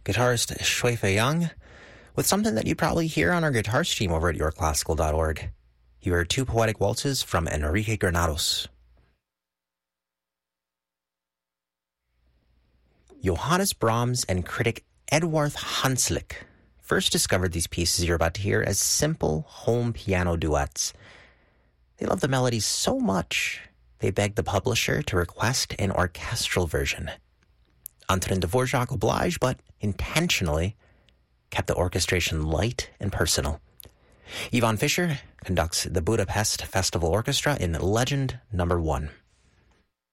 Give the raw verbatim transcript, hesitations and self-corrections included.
guitarist Shui Fei Yang, with something that you'd probably hear on our guitar stream over at your classical dot org. You heard two poetic waltzes from Enrique Granados. Johannes Brahms and critic Edward Hanslick first discovered these pieces you're about to hear as simple home piano duets. They loved the melodies so much, they begged the publisher to request an orchestral version. Antonin Dvorak obliged, but intentionally kept the orchestration light and personal. Ivan Fischer conducts the Budapest Festival Orchestra in Legend Number One.